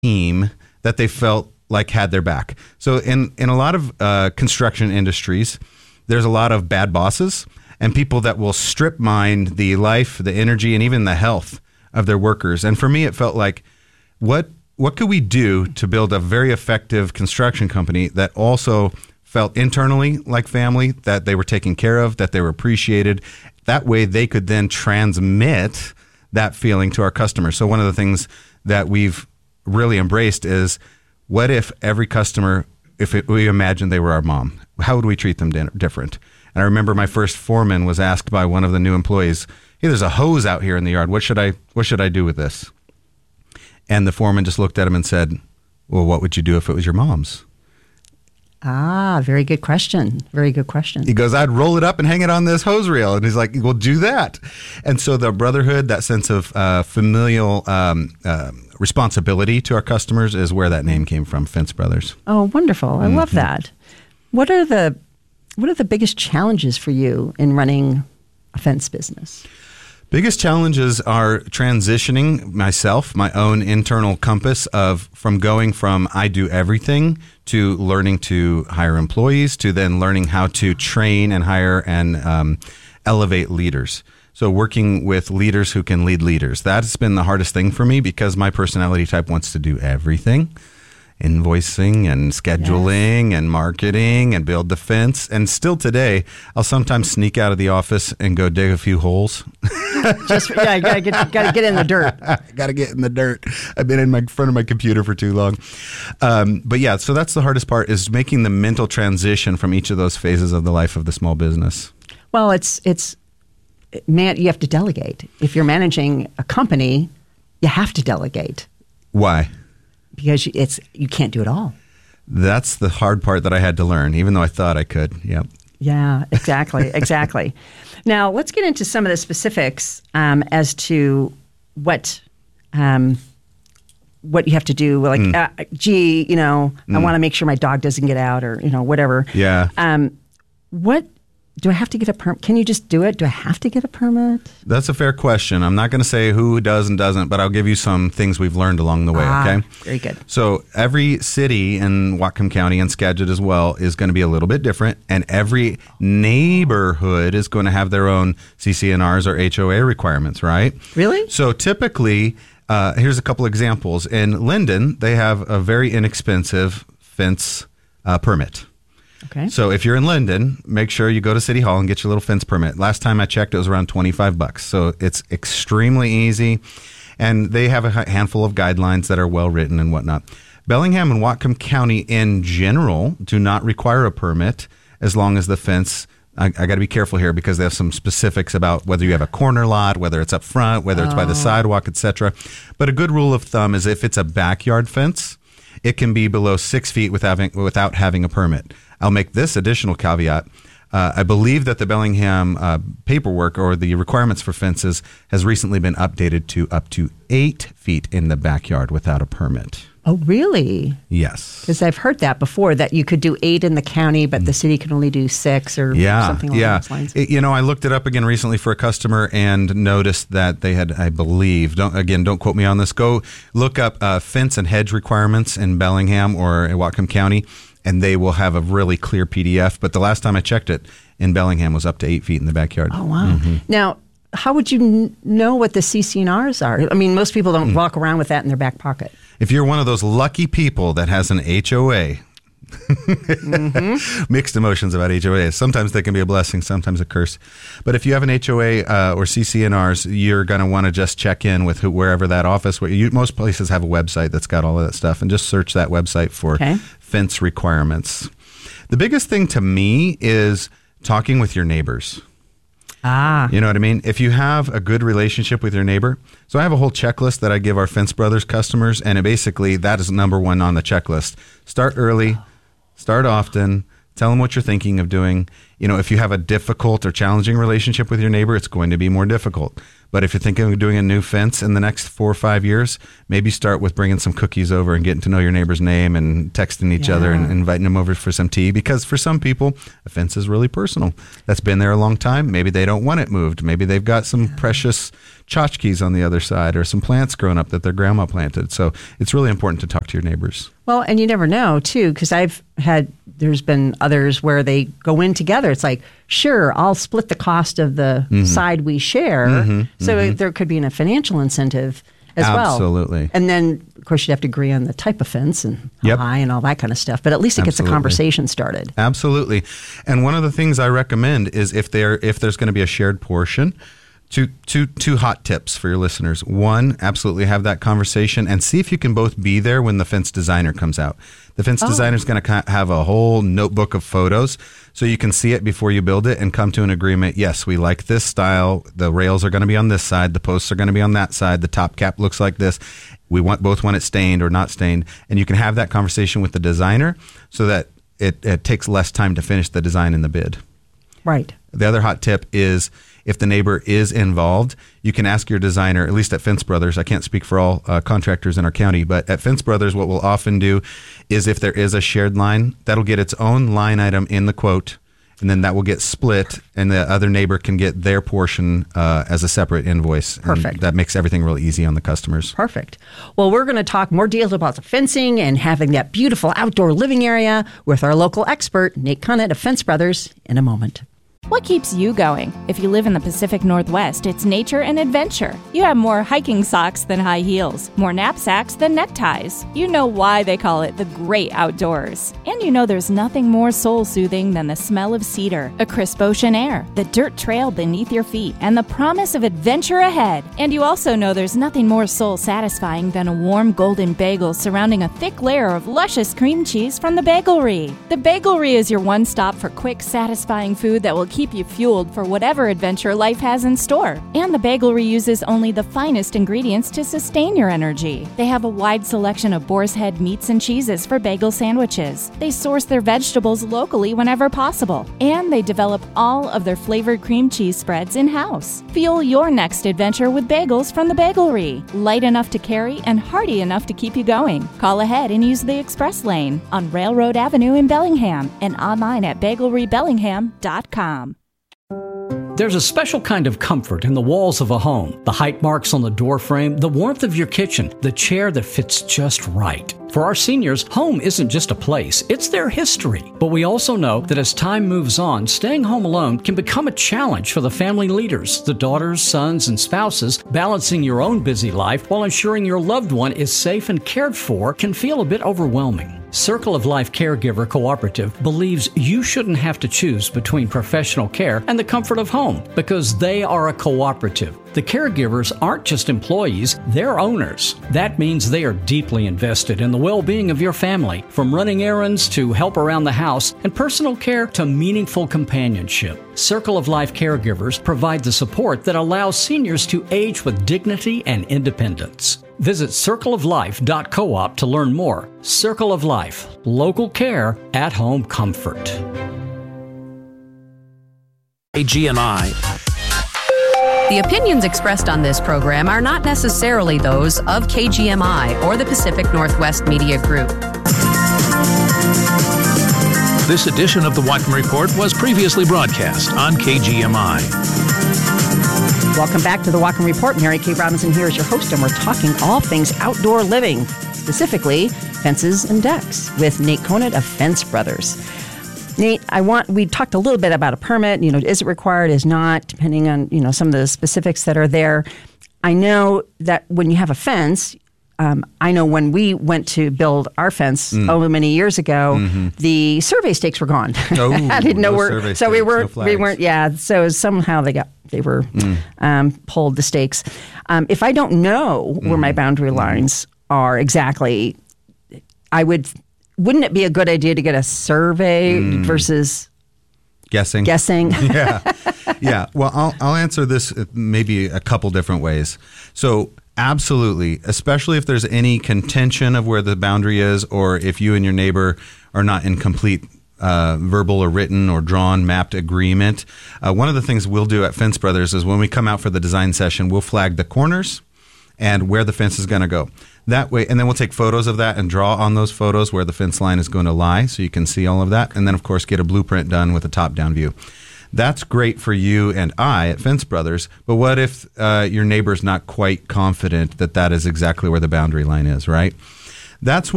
team that they felt like had their back. So in a lot of construction industries, there's a lot of bad bosses and people that will strip mine the life, the energy, and even the health of their workers. And for me, it felt like, what could we do to build a very effective construction company that also felt internally like family, that they were taken care of, that they were appreciated. That way they could then transmit that feeling to our customers. So one of the things that we've really embraced is, what if every customer, we imagine they were our mom, how would we treat them different? And I remember my first foreman was asked by one of the new employees, hey, there's a hose out here in the yard. What should I do with this? And the foreman just looked at him and said, well, what would you do if it was your mom's? Very good question. Very good question. He goes, I'd roll it up and hang it on this hose reel. And he's like, well, do that. And so the brotherhood, that sense of familial responsibility to our customers is where that name came from, Fence Brothers. Oh, wonderful. I love that. What are the biggest challenges for you in running a fence business? Biggest challenges are transitioning myself, my own internal compass from going from I do everything to learning to hire employees, to then learning how to train and hire and elevate leaders. So working with leaders who can lead leaders. That's been the hardest thing for me because my personality type wants to do everything. Invoicing and scheduling and marketing and build the fence. And still today, I'll sometimes sneak out of the office and go dig a few holes. You gotta get in the dirt. Gotta get in the dirt. I've been in front of my computer for too long. But yeah, so that's the hardest part, is making the mental transition from each of those phases of the life of the small business. Well, you have to delegate. If you're managing a company, you have to delegate. Why? Because you can't do it all. That's the hard part that I had to learn, even though I thought I could. Yep. Yeah, exactly. Now, let's get into some of the specifics as to what you have to do. Like, I want to make sure my dog doesn't get out, or whatever. Yeah. What do I have to get a permit? Can you just do it? Do I have to get a permit? That's a fair question. I'm not going to say who does and doesn't, but I'll give you some things we've learned along the way, okay? Very good. So every city in Whatcom County and Skagit as well is going to be a little bit different, and every neighborhood is going to have their own CC&Rs or HOA requirements, right? Really? So typically, here's a couple examples. In Linden, they have a very inexpensive fence permit. Okay. So if you're in Linden, make sure you go to City Hall and get your little fence permit. Last time I checked, it was around $25. So it's extremely easy. And they have a handful of guidelines that are well written and whatnot. Bellingham and Whatcom County in general do not require a permit as long as the fence, I got to be careful here because they have some specifics about whether you have a corner lot, whether it's up front, whether it's by the sidewalk, etc. But a good rule of thumb is if it's a backyard fence, it can be below 6 feet without having a permit. I'll make this additional caveat. I believe that the Bellingham paperwork or the requirements for fences has recently been updated to up to 8 feet in the backyard without a permit. Oh, really? Yes. Because I've heard that before, that you could do 8 in the county, but the city can only do 6 or something along those lines. I looked it up again recently for a customer and noticed that they had, I believe, don't quote me on this, go look up fence and hedge requirements in Bellingham or in Whatcom County, and they will have a really clear PDF. But the last time I checked it, in Bellingham was up to 8 feet in the backyard. Oh, wow. Mm-hmm. Now, how would you know what the CC&Rs are? I mean, most people don't walk around with that in their back pocket. If you're one of those lucky people that has an HOA, mixed emotions about HOAs. Sometimes they can be a blessing, sometimes a curse. But if you have an HOA or CC&Rs, you're going to want to just check in with wherever that office. Most places have a website that's got all of that stuff, and just search that website for fence requirements. The biggest thing to me is talking with your neighbors. You know what I mean? If you have a good relationship with your neighbor. So I have a whole checklist that I give our Fence Brothers customers, and that is number one on the checklist. Start early, start often, tell them what you're thinking of doing. If you have a difficult or challenging relationship with your neighbor, it's going to be more difficult. But if you're thinking of doing a new fence in the next 4 or 5 years, maybe start with bringing some cookies over and getting to know your neighbor's name and texting each other and inviting them over for some tea. Because for some people, a fence is really personal. That's been there a long time. Maybe they don't want it moved. Maybe they've got some precious tchotchkes on the other side or some plants growing up that their grandma planted. So it's really important to talk to your neighbors. Well, and you never know, too, because there's been others where they go in together. It's like, sure, I'll split the cost of the side we share. So there could be a financial incentive as well. Absolutely. And then, of course, you'd have to agree on the type of fence and how high and all that kind of stuff. But at least it gets a conversation started. Absolutely. And one of the things I recommend is if there's going to be a shared portion, Two hot tips for your listeners. One, absolutely have that conversation and see if you can both be there when the fence designer comes out. The fence designer is going to have a whole notebook of photos so you can see it before you build it and come to an agreement. Yes, we like this style. The rails are going to be on this side. The posts are going to be on that side. The top cap looks like this. We both want it stained or not stained. And you can have that conversation with the designer so that it takes less time to finish the design in the bid. Right. The other hot tip is if the neighbor is involved, you can ask your designer, at least at Fence Brothers. I can't speak for all contractors in our county, but at Fence Brothers, what we'll often do is if there is a shared line, that'll get its own line item in the quote, and then that will get split, and the other neighbor can get their portion as a separate invoice. Perfect. And that makes everything really easy on the customers. Perfect. Well, we're going to talk more deals about the fencing and having that beautiful outdoor living area with our local expert, Nate Cunnett of Fence Brothers, in a moment. What keeps you going? If you live in the Pacific Northwest, it's nature and adventure. You have more hiking socks than high heels, more knapsacks than neckties. You know why they call it the great outdoors. And you know there's nothing more soul-soothing than the smell of cedar, a crisp ocean air, the dirt trail beneath your feet, and the promise of adventure ahead. And you also know there's nothing more soul-satisfying than a warm golden bagel surrounding a thick layer of luscious cream cheese from the Bagelry. The Bagelry is your one stop for quick, satisfying food that will keep you fueled for whatever adventure life has in store. And the Bagelry uses only the finest ingredients to sustain your energy. They have a wide selection of boar's head meats and cheeses for bagel sandwiches. They source their vegetables locally whenever possible. And they develop all of their flavored cream cheese spreads in-house. Fuel your next adventure with bagels from the Bagelry. Light enough to carry and hearty enough to keep you going. Call ahead and use the express lane on Railroad Avenue in Bellingham and online at bagelrybellingham.com. There's a special kind of comfort in the walls of a home, the height marks on the door frame, the warmth of your kitchen, the chair that fits just right. For our seniors, home isn't just a place, it's their history. But we also know that as time moves on, staying home alone can become a challenge for the family leaders, the daughters, sons, and spouses. Balancing your own busy life while ensuring your loved one is safe and cared for can feel a bit overwhelming. Circle of Life Caregiver Cooperative believes you shouldn't have to choose between professional care and the comfort of home because they are a cooperative. The caregivers aren't just employees, they're owners. That means they are deeply invested in the well-being of your family, from running errands to help around the house and personal care to meaningful companionship. Circle of Life Caregivers provide the support that allows seniors to age with dignity and independence. Visit circleoflife.coop to learn more. Circle of Life, local care, at-home comfort. KGMI. The opinions expressed on this program are not necessarily those of KGMI or the Pacific Northwest Media Group. This edition of the Whatcom Report was previously broadcast on KGMI. Welcome back to the Whatcom Report. Mary Kay Robinson here is your host, and we're talking all things outdoor living, specifically fences and decks, with Nate Cunnett of Fence Brothers. Nate, we talked a little bit about a permit. Is it required? Is not? Depending on some of the specifics that are there. I know that when you have a fence, I know when we went to build our fence many years ago, the survey stakes were gone. Oh, I didn't know where. So we weren't. Yeah. So somehow they were pulled, the stakes. If I don't know where my boundary lines are exactly, wouldn't it be a good idea to get a survey versus guessing? Yeah. Well, I'll answer this maybe a couple different ways. So absolutely, especially if there's any contention of where the boundary is, or if you and your neighbor are not in complete verbal or written or drawn mapped agreement. One of the things we'll do at Fence Brothers is when we come out for the design session, we'll flag the corners and where the fence is going to go. That way, and then we'll take photos of that and draw on those photos where the fence line is going to lie, so you can see all of that. And then, of course, get a blueprint done with a top-down view. That's great for you and I at Fence Brothers, but what if your neighbor's not quite confident that that is exactly where the boundary line is, right? That's when